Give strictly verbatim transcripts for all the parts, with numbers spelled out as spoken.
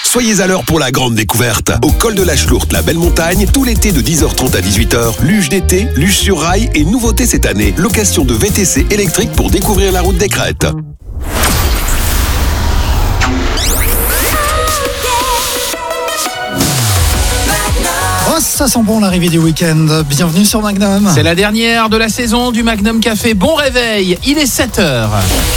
Soyez à l'heure pour la grande découverte. Au col de la Schlourte, la belle montagne, tout l'été de dix heures trente à dix-huit heures, luge d'été, luge sur rail et nouveauté cette année, location de V T C électrique pour découvrir la route des crêtes. Oh, ça sent bon l'arrivée du week-end. Bienvenue sur Magnum. C'est la dernière de la saison du Magnum Café. Bon réveil, il est sept heures.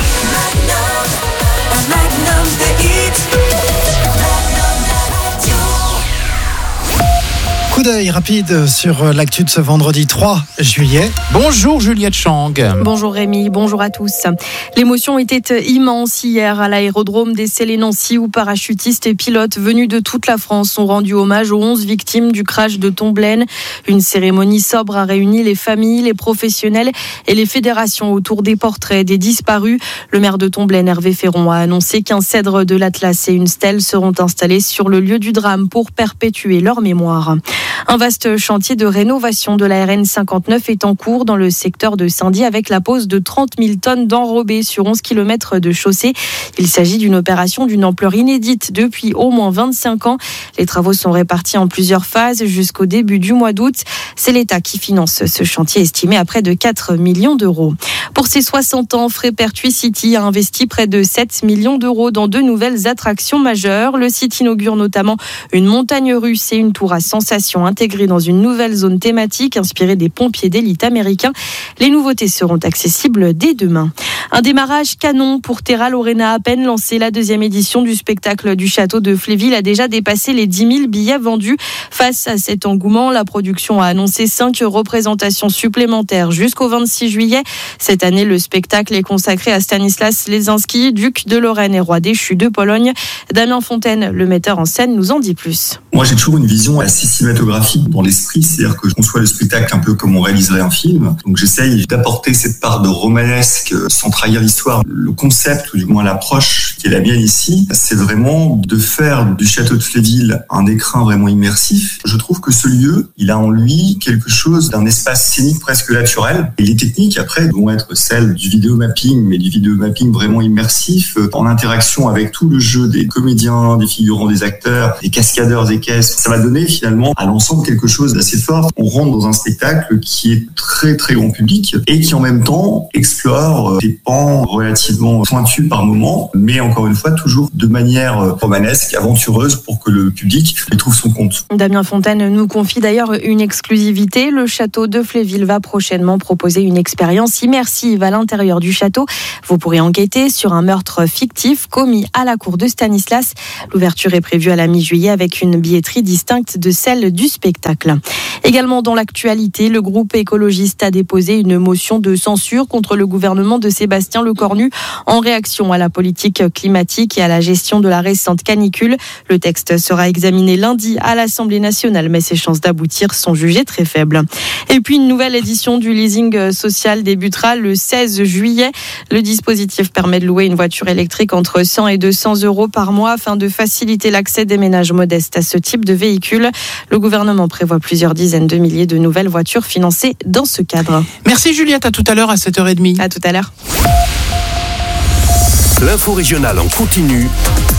Coup d'œil rapide sur l'actu de ce vendredi trois juillet. Bonjour Juliette Chang. Bonjour Rémi, bonjour à tous. L'émotion était immense hier à l'aérodrome des Célé-Nancy où parachutistes et pilotes venus de toute la France ont rendu hommage aux onze victimes du crash de Tomblaine. Une cérémonie sobre a réuni les familles, les professionnels et les fédérations autour des portraits des disparus. Le maire de Tomblaine, Hervé Féron, a annoncé qu'un cèdre de l'Atlas et une stèle seront installés sur le lieu du drame pour perpétuer leur mémoire. Un vaste chantier de rénovation de la R N cinquante-neuf est en cours dans le secteur de Saint-Die avec la pose de trente mille tonnes d'enrobés sur onze kilomètres de chaussée. Il s'agit d'une opération d'une ampleur inédite depuis au moins vingt-cinq ans. Les travaux sont répartis en plusieurs phases jusqu'au début du mois d'août. C'est l'État qui finance ce chantier estimé à près de quatre millions d'euros. Pour ses soixante ans, Frépertuis City a investi près de sept millions d'euros dans deux nouvelles attractions majeures. Le site inaugure notamment une montagne russe et une tour à sensations intégrée dans une nouvelle zone thématique inspirée des pompiers d'élite américains. Les nouveautés seront accessibles dès demain. Un démarrage canon pour Terra Lorena. À peine lancée, la deuxième édition du spectacle du château de Fléville a déjà dépassé les dix mille billets vendus. Face à cet engouement, la production a annoncé cinq représentations supplémentaires jusqu'au vingt-six juillet. Cette année, le spectacle est consacré à Stanislas Lesinski, duc de Lorraine et roi déchu de Pologne. Damien Fontaine, le metteur en scène, nous en dit plus. Moi, j'ai toujours une vision assez cinématographique dans l'esprit, c'est-à-dire que je conçois le spectacle un peu comme on réaliserait un film. Donc j'essaye d'apporter cette part de romanesque sans trahir l'histoire. Le concept, ou du moins l'approche qui est la mienne ici, c'est vraiment de faire du château de Fléville un écrin vraiment immersif. Je trouve que ce lieu, il a en lui quelque chose d'un espace scénique presque naturel. Et les techniques, après, vont être celles du vidéomapping, mais du vidéomapping vraiment immersif, en interaction avec tout le jeu des comédiens, des figurants, des acteurs, des cascadeurs, des caisses. Ça va donner finalement à l'ensemble quelque chose d'assez fort. On rentre dans un spectacle qui est très très grand public et qui en même temps explore des pans relativement pointus par moment, mais encore une fois toujours de manière romanesque, aventureuse pour que le public y trouve son compte. Damien Fontaine nous confie d'ailleurs une exclusivité. Le château de Fléville va prochainement proposer une expérience immersive à l'intérieur du château. Vous pourrez enquêter sur un meurtre fictif commis à la cour de Stanislas. L'ouverture est prévue à la mi-juillet avec une billetterie distincte de celle du spectacle. Également dans l'actualité, le groupe écologiste a déposé une motion de censure contre le gouvernement de Sébastien Lecornu en réaction à la politique climatique et à la gestion de la récente canicule. Le texte sera examiné lundi à l'Assemblée nationale, mais ses chances d'aboutir sont jugées très faibles. Et puis une nouvelle édition du leasing social débutera le seize juillet. Le dispositif permet de louer une voiture électrique entre cent et deux cents euros par mois afin de faciliter l'accès des ménages modestes à ce type de véhicule. Le gouvernement prévoit plusieurs dizaines de milliers de nouvelles voitures financées dans ce cadre. Merci Juliette, à tout à l'heure à sept heures trente. À tout à l'heure. L'info régionale en continu